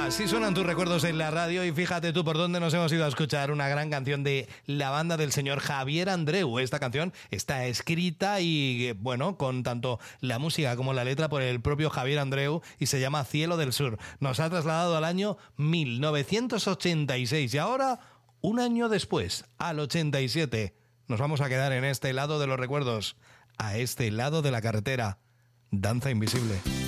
Así suenan tus recuerdos en la radio y fíjate tú por dónde nos hemos ido a escuchar una gran canción de la banda del señor Javier Andreu. Esta canción está escrita y, bueno, con tanto la música como la letra por el propio Javier Andreu y se llama Cielo del Sur. Nos ha trasladado al año 1986 y ahora, un año después, al 87, nos vamos a quedar en este lado de los recuerdos, a este lado de la carretera. Danza Invisible.